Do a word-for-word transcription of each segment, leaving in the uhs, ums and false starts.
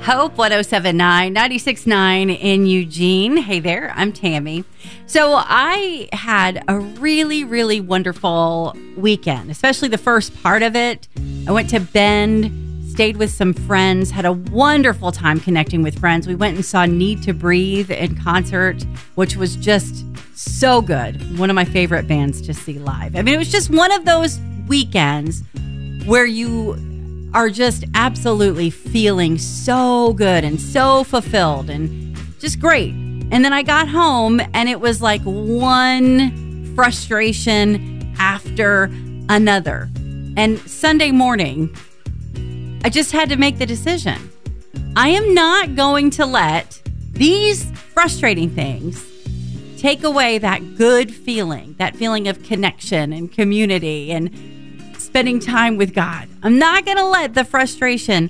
Hope one oh seven point nine, ninety-six point nine in Eugene. Hey there, I'm Tammy. So I had a really, really wonderful weekend, especially the first part of it. I went to Bend, stayed with some friends, had a wonderful time connecting with friends. We went and saw Need to Breathe in concert, which was just so good. One of my favorite bands to see live. I mean, it was just one of those weekends where you are just absolutely feeling so good and so fulfilled and just great. And then I got home and it was like one frustration after another. And Sunday morning, I just had to make the decision. I am not going to let these frustrating things take away that good feeling, that feeling of connection and community and spending time with God. I'm not going to let the frustration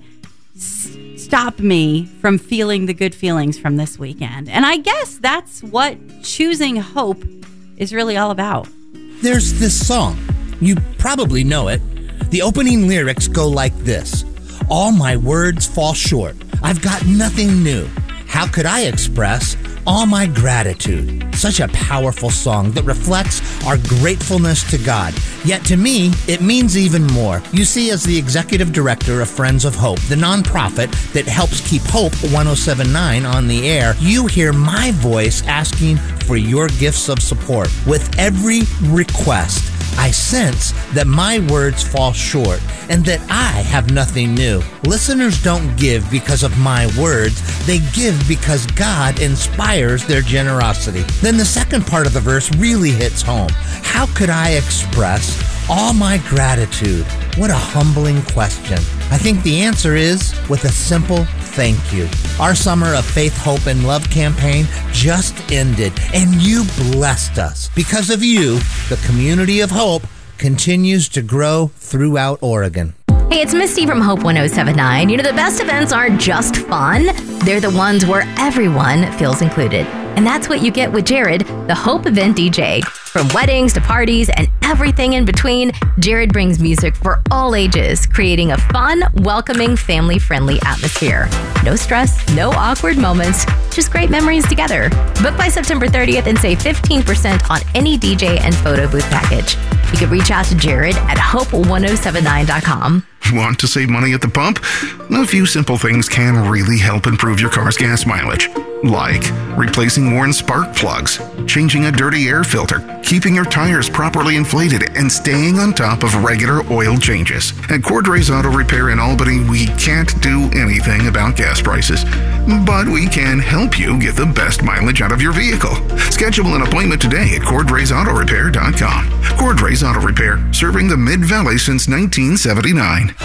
s- stop me from feeling the good feelings from this weekend. And I guess that's what choosing hope is really all about. There's this song. You probably know it. The opening lyrics go like this. All my words fall short. I've got nothing new. How could I express all my gratitude? Such a powerful song that reflects our gratefulness to God. Yet to me, it means even more. You see, as the executive director of Friends of Hope, the nonprofit that helps keep Hope one oh seven point nine on the air, you hear my voice asking for your gifts of support. With every request, I sense that my words fall short and that I have nothing new. Listeners don't give because of my words. They give because God inspires their generosity. Then the second part of the verse really hits home. How could I express all my gratitude? What a humbling question. I think the answer is with a simple thank you. Our Summer of Faith, Hope, and Love campaign just ended, and you blessed us. Because of you, the community of hope continues to grow throughout Oregon. Hey, it's Misty from Hope one oh seven point nine. You know, the best events aren't just fun. They're the ones where everyone feels included. And that's what you get with Jared, the Hope Event D J. From weddings to parties and everything in between, Jared brings music for all ages, creating a fun, welcoming, family-friendly atmosphere. No stress, no awkward moments, just great memories together. Book by September thirtieth and save fifteen percent on any D J and photo booth package. You can reach out to Jared at hope one oh seven nine dot com. Want to save money at the pump? A few simple things can really help improve your car's gas mileage. Like replacing worn spark plugs, changing a dirty air filter, keeping your tires properly inflated, and staying on top of regular oil changes. At Cordray's Auto Repair in Albany, we can't do anything about gas prices, but we can help you get the best mileage out of your vehicle. Schedule an appointment today at cordrays auto repair dot com. Cordray's Auto Repair, serving the Mid-Valley since nineteen seventy-nine.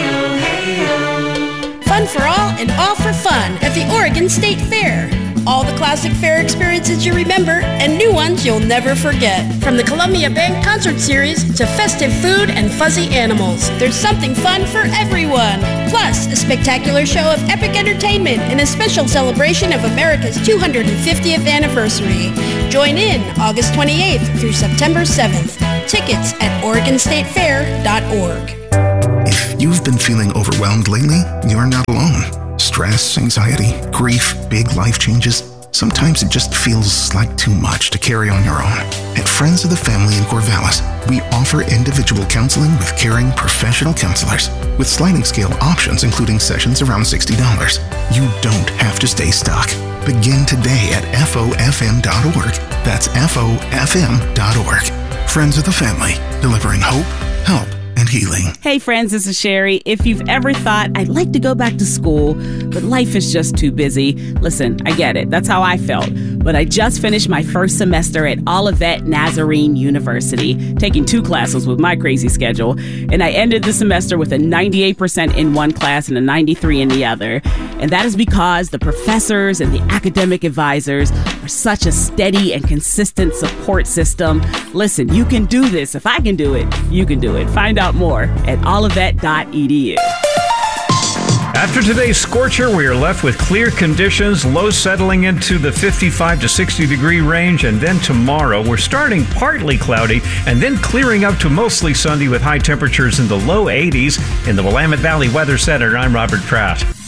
Fun for all and all for fun at the Oregon State Fair. All the classic fair experiences you remember and new ones you'll never forget. From the Columbia Bank Concert Series to festive food and fuzzy animals, there's something fun for everyone. Plus, a spectacular show of epic entertainment and a special celebration of America's two hundred fiftieth anniversary. Join in August twenty-eighth through September seventh. Tickets at oregon state fair dot org. If you've been feeling overwhelmed lately, you're not alone. Stress, anxiety, grief, big life changes. Sometimes it just feels like too much to carry on your own. At Friends of the Family in Corvallis, we offer individual counseling with caring professional counselors with sliding scale options, including sessions around sixty dollars. You don't have to stay stuck. Begin today at F O F M dot org. That's F O F M dot org. Friends of the Family, delivering hope, help, and healing. Hey friends, this is Sherry. If you've ever thought, I'd like to go back to school, but life is just too busy, listen, I get it. That's how I felt. But I just finished my first semester at Olivet Nazarene University, taking two classes with my crazy schedule, and I ended the semester with a ninety-eight percent in one class and a ninety-three in the other. And that is because the professors and the academic advisors are such a steady and consistent support system. Listen, you can do this. If I can do it, you can do it. Find out more at olivet dot e d u. After today's scorcher, we are left with clear conditions, lows settling into the fifty-five to sixty degree range, and then tomorrow we're starting partly cloudy and then clearing up to mostly sunny with high temperatures in the low eighties. In the Willamette Valley Weather Center, I'm Robert Pratt.